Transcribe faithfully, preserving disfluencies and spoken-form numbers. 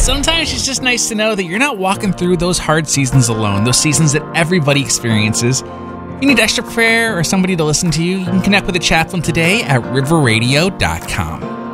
Sometimes it's just nice to know that you're not walking through those hard seasons alone, those seasons that everybody experiences. If you need extra prayer or somebody to listen to you, you can connect with a chaplain today at river radio dot com.